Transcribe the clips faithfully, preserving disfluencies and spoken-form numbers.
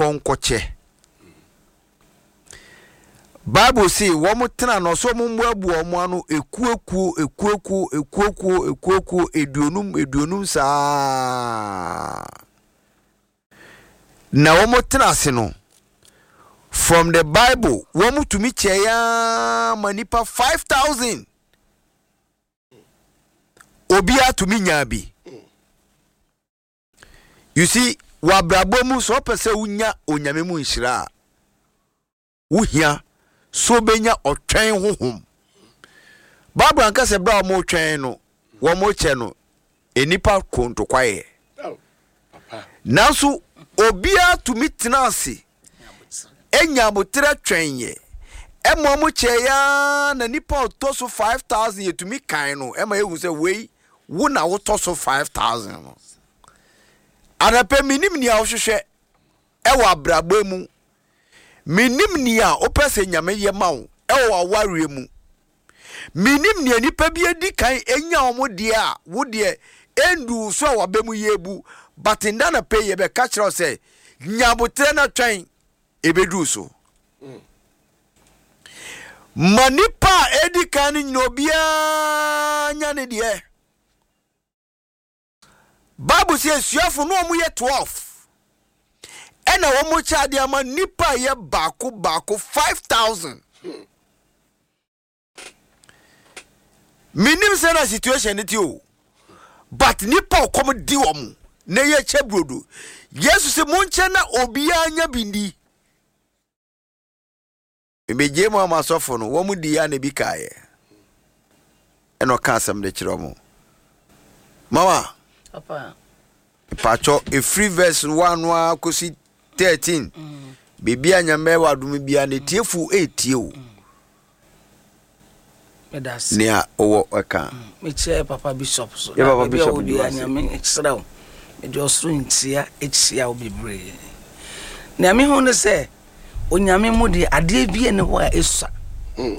konkoche Bible say womu tena no so mu mbu omo anu ekueku ekueku ekueku ekueku eduonum eduonum sa na womu tena ase no from the Bible womu tumi cheya manipa five thousand obia tumi nyabi. You see wa brabo mu so pese unya onyame mu nhira uhia so benya otwen hohom Bible anka se bra mo twen no wo mo che no enipa konto kwaye nanso obia tumi tenase enya botre twenye emo mo che ya na nipa otoso five thousand yetumi kan no ema ehu se wei wo na wo toso five thousand no anape minim ni a wo hwehwe e wa brabo mu minim ni a opese nyame ye mawo e wa ware mu minim ni anipa bi edi kan enya omo de a wo de endu so wa bemu yebu batinda na pe ye be ka kire se nyabotre na twen ebedu so mm. Manipa edi kan ni obia nya ne de Bible says suafo no omo ye twelve ena wo mo cha de ama nipa ye baako baako five thousand. Minim se na situation ti o but nipa kom di wo mo na ye che brodo Yesu se mo nche na obia nya bindi ebeje mo amasofo no wo mo di ya na bi kae eno ka asem de kire mo mama papa pacho a free verse one wa kosi thirteen mm. Bibia nyame wadum bia ne tiefu etie o medas ne owo eka me che papa bishop so ya papa bishop bia nyame extra me do so ntia exia obibre ne ame ho ne se onyame mu de ade bia ne ho a esa mm.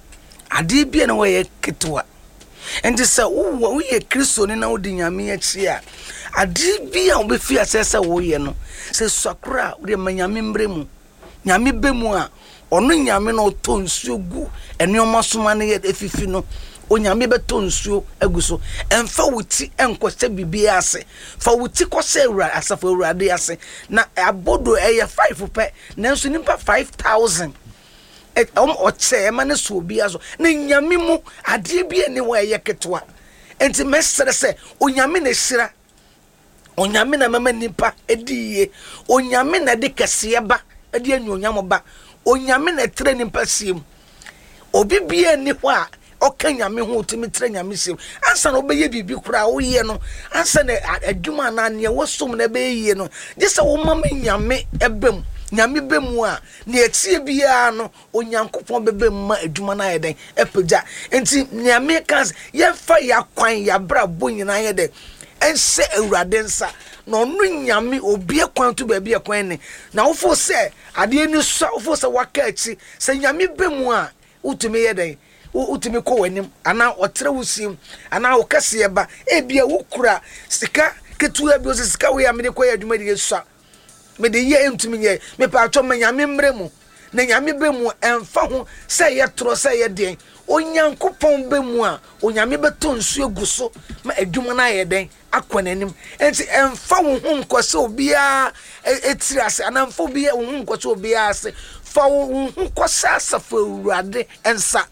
Ade bia ne ho ye ketwa enti se wo wo ye Kristo ne na wo de nyame achi a ade bia wo be fi asese wo ye no se swakra wo de manyame mbremu nyame bemu a ono nyame no to nsuo gu enuoma soma ne ye efifi no onyame be to nsuo aguso emfa wuti enkwose bibia ase fa wuti kwose ewura asafo ewurade ase na abodo eye five pe nanso nimpa five thousand e om oche e mane so bia so na nyame mu ade bia ne wo eye ketwa enti mesere se onyame na hira onyame na mama nipa ediye onyame na de kase ba edi anyonyam ba onyame na tre nipa siem obi bia ni ho a okanyame ho timi tre nyame siem ansa na obeye bibi kura wo ye no ansa na adwuma na ne wosom na be ye no gese wo mama nyame ebem nyame bemu a ne etie bia no onyankopon bebem ma adwuma na yeden epagya enti nyame kan ye fa ya kwan ya bra bo nyina yeden ense ewurade nsa na onu nyame obi kwan to ba bia kwan ne na wo fo se ade ni so wo fo se waka achi se nyame bemu a utumi yeden utumi ko wanim ana otre wusim ana wo kase ba e bia wo kura sika ketu abi o sika wo ya me de ko ya adwuma de so me de ye entumi nye me pa atwa me nyame mremu na nyame bemu emfa ho se ye tro se ye den onyankopon bemu a onyame beto nsu eguso ma adwuma na ye den akwanenim enti emfa wo hu nkose obia etiri ase ana emfa obia wo hu nkose obia ase fa wo hu nkose asafo ewurade ensa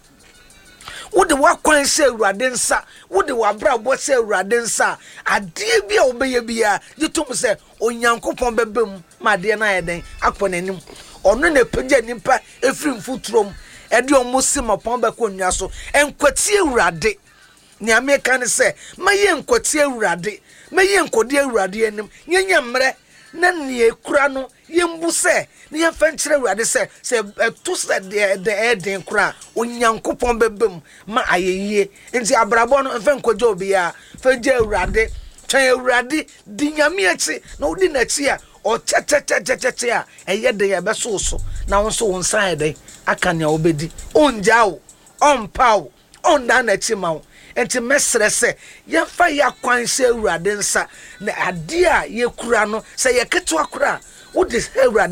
wode wakwan se ewurade nsa wode wabrabo se ewurade nsa ade bia obeye bia yitum se onyankopon bebem ma de na ye den akwanenim ono na pagya nipa efiri mfutrom ede omosi mapon be ko nua so enkwati ewurade ni ameka ne se maye enkwati ewurade maye enkodi ewurade anim nyenya mre na ne ekura no yembu se ne ya fankyere ewurade se se to se de de eden kura onyankopon bebem ma ayeye enti abrabo no fa nkwaja obi a fa gya ewurade twan ewurade di nyame achi na odi na chi a o cha cha cha cha cha a eye de ye besoso na won so won san ede aka ne obedi onjao onpaw onda na chi mawo enti mesre se ye fa ya kwan se ewurade nsa na ade a ye kura no se ye keto akura wo de ewurade